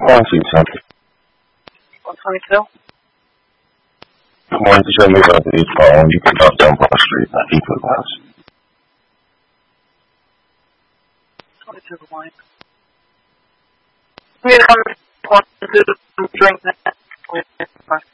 Oh, I see something. 122? Come on, you show me about the phone. You can talk down Broad Street, not Eastwood House. 22 Good morning. I'm going to come to drink that with